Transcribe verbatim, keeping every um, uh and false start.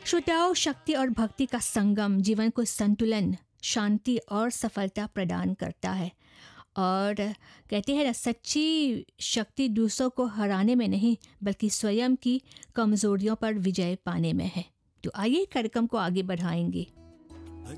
श्रोताओं, शक्ति और भक्ति का संगम जीवन को संतुलन, शांति और सफलता प्रदान करता है। और कहते हैं ना, सच्ची शक्ति दूसरों को हराने में नहीं बल्कि स्वयं की कमजोरियों पर विजय पाने में है। तो आइए कार्यक्रम को आगे बढ़ाएंगे।